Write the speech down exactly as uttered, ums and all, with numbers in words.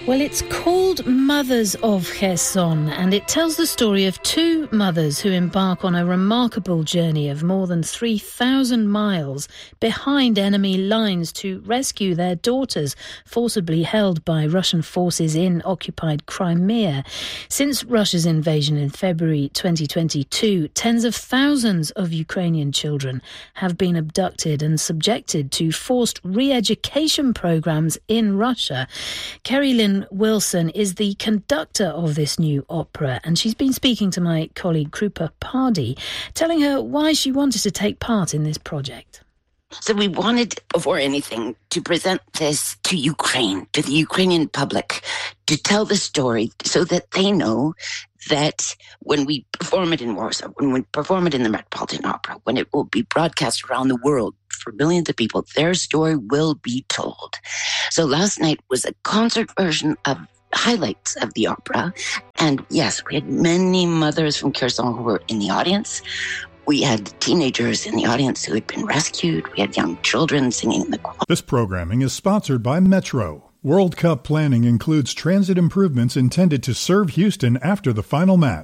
Well, it's called Mothers of Kherson, and it tells the story of two mothers who embark on a remarkable journey of more than three thousand miles behind enemy lines to rescue their daughters forcibly held by Russian forces in occupied Crimea. Since Russia's invasion in February twenty twenty-two, tens of thousands of Ukrainian children have been abducted and subjected to forced re-education programs in Russia. Kerry Lynn Wilson is the conductor of this new opera, and she's been speaking to my colleague Krupa Pardy, telling her why she wanted to take part in this project. So we wanted, before anything, to present this to Ukraine, to the Ukrainian public, to tell the story so that they know that when we perform it in Warsaw, when we perform it in the Metropolitan Opera, when it will be broadcast around the world for millions of people, their story will be told. So last night was a concert version of highlights of the opera. And yes, we had many mothers from Kherson who were in the audience. We had teenagers in the audience who had been rescued. We had young children singing in the choir. This programming is sponsored by Metro. World Cup planning includes transit improvements intended to serve Houston after the final match.